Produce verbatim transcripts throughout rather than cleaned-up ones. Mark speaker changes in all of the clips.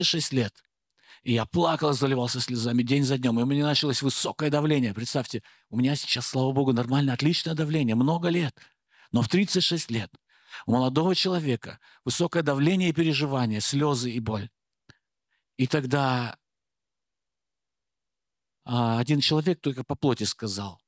Speaker 1: шесть лет. И я плакал, заливался слезами день за днем. И у меня началось высокое давление. Представьте, у меня сейчас, слава богу, нормально, отличное давление, много лет. Но в тридцать шесть лет у молодого человека высокое давление и переживания, слезы и боль. И тогда а, один человек только по плоти сказал: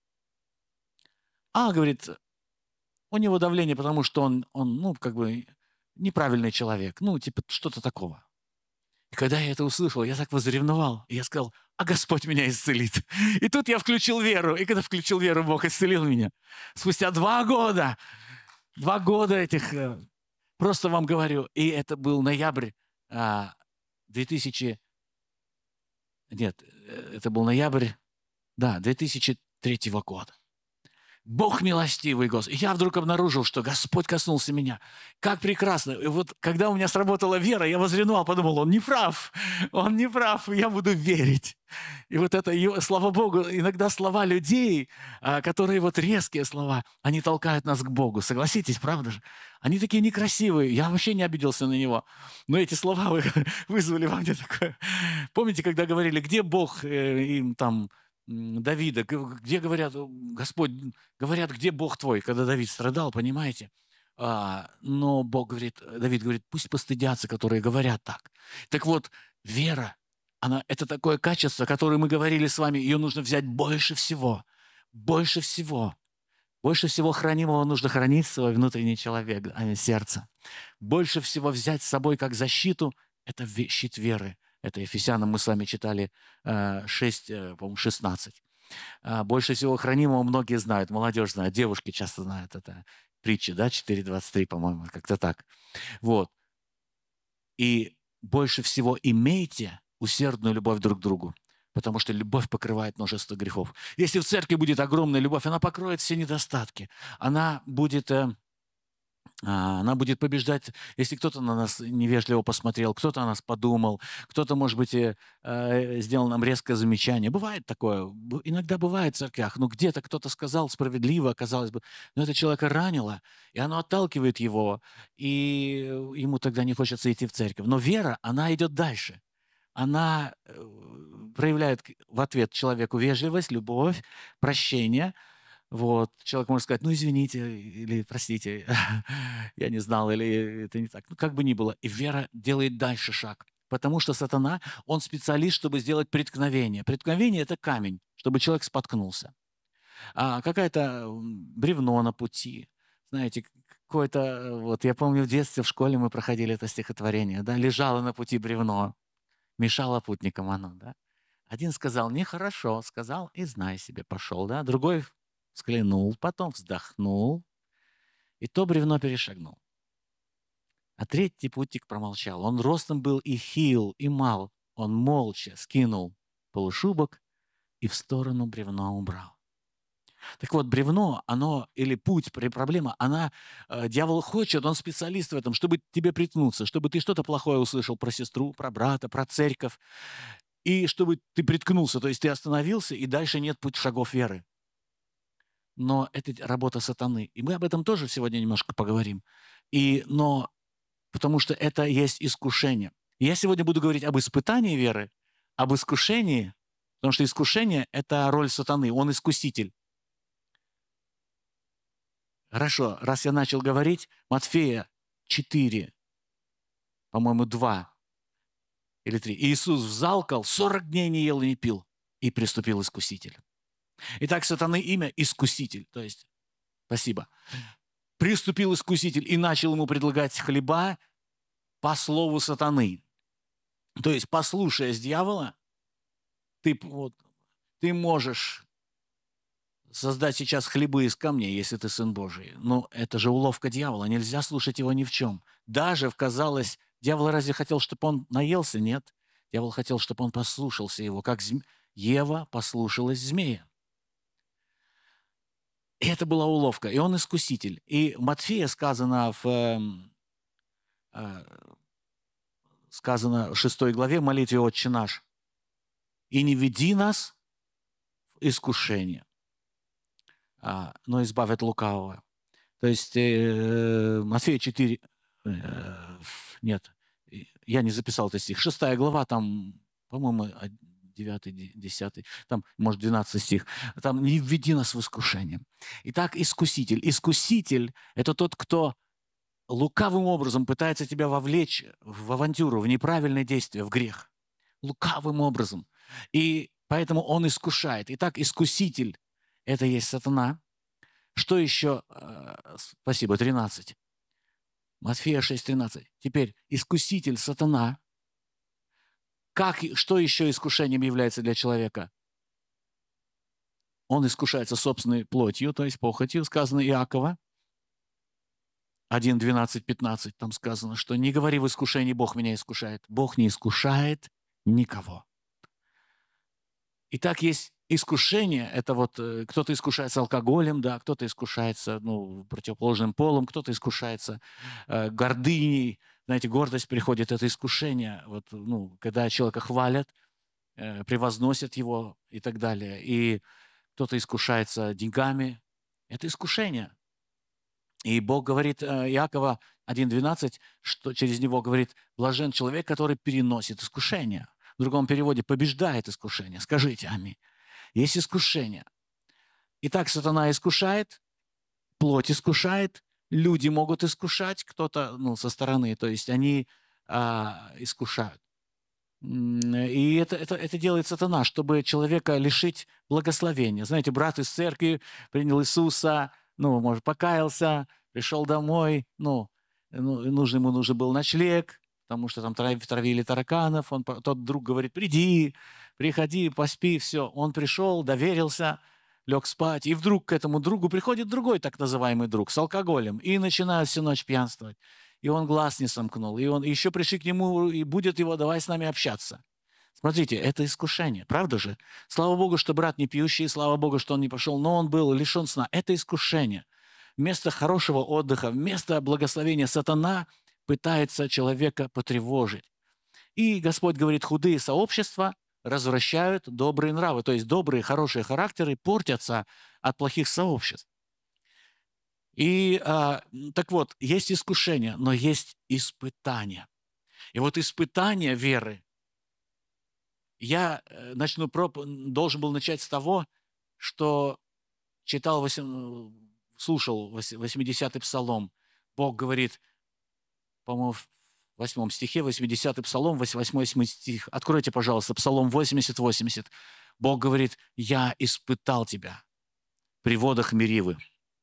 Speaker 1: а, говорит, у него давление, потому что он, он, ну, как бы неправильный человек. Ну, типа что-то такого. И когда я это услышал, я так возревновал. И я сказал: а Господь меня исцелит. И тут я включил веру. И когда включил веру, Бог исцелил меня. Спустя два года, два года этих, э, просто вам говорю, и это был ноябрь а, две тысячи... Нет, э, это был ноябрь, да, две тысячи третьего года. Бог милостивый, Господь. И я вдруг обнаружил, что Господь коснулся меня. Как прекрасно. И вот когда у меня сработала вера, я возревновал, подумал: он не прав, он не прав, я буду верить. И вот это, и, слава Богу, иногда слова людей, а, которые вот резкие слова, они толкают нас к Богу. Согласитесь, правда же? Они такие некрасивые. Я вообще не обиделся на него. Но эти слова вы, вызвали во мне такое. Помните, когда говорили: где Бог, э, им там... Давида, где говорят, Господь, говорят, где Бог твой, когда Давид страдал, понимаете? А, но Бог говорит, Давид говорит: пусть постыдятся, которые говорят так. Так вот, вера, она, это такое качество, которое мы говорили с вами, ее нужно взять больше всего, больше всего. Больше всего хранимого нужно хранить свой внутренний человек, а не сердце. Больше всего взять с собой как защиту – это щит веры. Это Ефесянам мы с вами читали шесть, по-моему, шестнадцать. Больше всего хранимого многие знают, молодежь знает, девушки часто знают это. Притча, да, четыре двадцать три, по-моему, как-то так. Вот. И больше всего имейте усердную любовь друг к другу, потому что любовь покрывает множество грехов. Если в церкви будет огромная любовь, она покроет все недостатки. Она будет... Она будет побеждать, если кто-то на нас невежливо посмотрел, кто-то о нас подумал, кто-то, может быть, и, э, сделал нам резкое замечание. Бывает такое, иногда бывает в церквях, ну где-то кто-то сказал справедливо, казалось бы, но это человека ранило, и оно отталкивает его, и ему тогда не хочется идти в церковь. Но вера, она идет дальше. Она проявляет в ответ человеку вежливость, любовь, прощение. Вот. Человек может сказать: ну, извините, или простите, я не знал, или это не так. Ну, как бы ни было. И вера делает дальше шаг. Потому что сатана, он специалист, чтобы сделать преткновение. Преткновение – это камень, чтобы человек споткнулся. А какое-то бревно на пути. Знаете, какое-то... Вот я помню, в детстве в школе мы проходили это стихотворение. Да? Лежало на пути бревно, мешало путникам оно. Да? Один сказал: нехорошо, сказал, и знай себе, пошел. Да? Другой взглянул, потом вздохнул, и то бревно перешагнул. А третий путник промолчал. Он ростом был и хил, и мал. Он молча скинул полушубок и в сторону бревно убрал. Так вот, бревно, оно, или путь, проблема, она, э, дьявол хочет, он специалист в этом, чтобы тебе приткнуться, чтобы ты что-то плохое услышал про сестру, про брата, про церковь, и чтобы ты приткнулся, то есть ты остановился, и дальше нет путь шагов веры. Но это работа сатаны. И мы об этом тоже сегодня немножко поговорим. И, но потому что это есть искушение. И я сегодня буду говорить об испытании веры, об искушении, потому что искушение – это роль сатаны, он искуситель. Хорошо, раз я начал говорить, Матфея четыре, по-моему, два или три. Иисус взалкал, сорок дней не ел и не пил, и приступил искуситель. Итак, сатаны имя – искуситель, то есть, спасибо. Приступил искуситель и начал ему предлагать хлеба по слову сатаны. То есть, послушаясь дьявола, ты, вот, ты можешь создать сейчас хлебы из камней, если ты сын Божий. Но это же уловка дьявола, нельзя слушать его ни в чем. Даже, казалось, дьявол разве хотел, чтобы он наелся? Нет. Дьявол хотел, чтобы он послушался его, как зм... Ева послушалась змея. И это была уловка, и он искуситель. И Матфея сказано в, э, э, сказано в шестой главе молитве «Отче наш», «И не веди нас в искушение, а, но избавь от лукавого». То есть э, Матфея четыре, э, нет, я не записал этот стих, шестая глава, там, по-моему, девятый, десятый, там, может, двенадцатый стих, там «Не введи нас в искушение». Итак, искуситель. Искуситель – это тот, кто лукавым образом пытается тебя вовлечь в авантюру, в неправильное действие, в грех. Лукавым образом. И поэтому он искушает. Итак, искуситель – это есть сатана. Что еще? Спасибо, тринадцать. Матфея шесть, тринадцать. Теперь искуситель, сатана. Как, что еще искушением является для человека? Он искушается собственной плотью, то есть похотью, сказано Иакова. один, двенадцать, пятнадцать, там сказано, что не говори в искушении, Бог меня искушает. Бог не искушает никого. Итак, есть искушение, это вот э, кто-то искушается алкоголем, да, кто-то искушается ну, противоположным полом, кто-то искушается э, гордыней. Знаете, гордость приходит, это искушение, вот, ну, когда человека хвалят, э, превозносят его и так далее. И кто-то искушается деньгами. Это искушение. И Бог говорит, э, Иакова один двенадцать, что через него говорит, блажен человек, который переносит искушение. В другом переводе, побеждает искушение. Скажите аминь. Есть искушение. Итак, сатана искушает, плоть искушает, люди могут искушать, кто-то ну, со стороны, то есть они а, искушают. И это, это, это делает сатана, чтобы человека лишить благословения. Знаете, брат из церкви принял Иисуса, ну, может, покаялся, пришел домой, ну, ну нужен, ему нужен был ночлег, потому что там травили тараканов, он, тот друг говорит, приди, приходи, поспи, все. Он пришел, доверился, лег спать, и вдруг к этому другу приходит другой так называемый друг с алкоголем и начинает всю ночь пьянствовать. И он глаз не сомкнул, и он и еще пришли к нему, и будет его, давай с нами общаться. Смотрите, это искушение, правда же? Слава Богу, что брат не пьющий, слава Богу, что он не пошел, но он был лишен сна. Это искушение. Вместо хорошего отдыха, вместо благословения сатана пытается человека потревожить. И Господь говорит, худые сообщества развращают добрые нравы. То есть добрые, хорошие характеры портятся от плохих сообществ. И а, так вот, есть искушение, но есть испытания. И вот испытание веры, я начну проп... должен был начать с того, что читал, восемь... слушал восьмидесятый псалом. Бог говорит, по-моему, в восьмом стихе, восьмидесятый псалом, восьмой стих. Откройте, пожалуйста, псалом восемьдесят восемьдесят. Бог говорит, я испытал тебя при водах Меривы.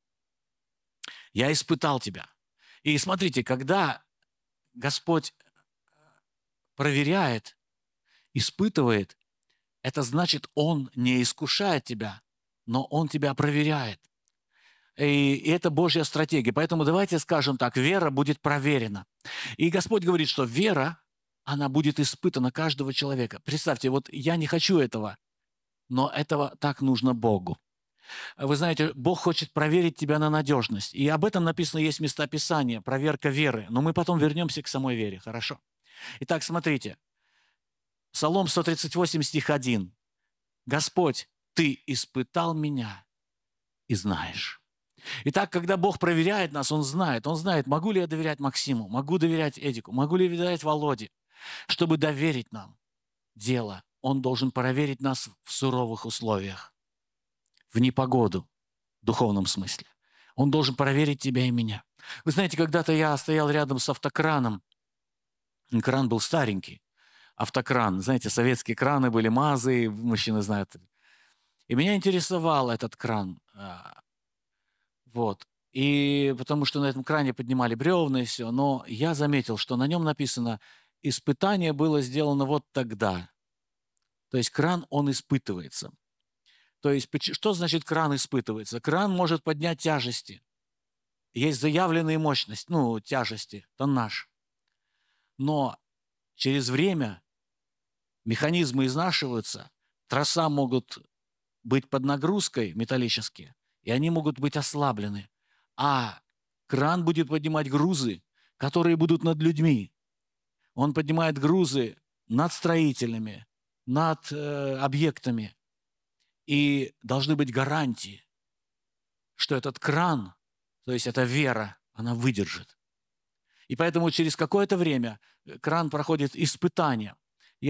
Speaker 1: Я испытал тебя. И смотрите, когда Господь проверяет, испытывает, это значит, Он не искушает тебя, но Он тебя проверяет. И это Божья стратегия. Поэтому давайте скажем так, вера будет проверена. И Господь говорит, что вера, она будет испытана каждого человека. Представьте, вот я не хочу этого, но этого так нужно Богу. Вы знаете, Бог хочет проверить тебя на надежность. И об этом написано, есть места Писания, проверка веры. Но мы потом вернемся к самой вере, хорошо? Итак, смотрите. Псалом сто тридцать восемь, стих один. «Господь, Ты испытал меня и знаешь». Итак, когда Бог проверяет нас, Он знает. Он знает, могу ли я доверять Максиму, могу доверять Эдику, могу ли доверять Володе. Чтобы доверить нам дело, Он должен проверить нас в суровых условиях. В непогоду, в духовном смысле. Он должен проверить тебя и меня. Вы знаете, когда-то я стоял рядом с автокраном. Кран был старенький. Автокран. Знаете, советские краны были, МАЗы, мужчины знают. И меня интересовал этот кран. Вот. И потому что на этом кране поднимали бревна и все. Но я заметил, что на нем написано, испытание было сделано вот тогда. То есть кран, он испытывается. То есть, что значит кран испытывается? Кран может поднять тяжести. Есть заявленная мощность, ну, тяжести, тоннаж. Но через время механизмы изнашиваются, троса могут быть под нагрузкой металлические, и они могут быть ослаблены. А кран будет поднимать грузы, которые будут над людьми. Он поднимает грузы над строительными, над э, объектами. И должны быть гарантии, что этот кран, то есть эта вера, она выдержит. И поэтому через какое-то время кран проходит испытание.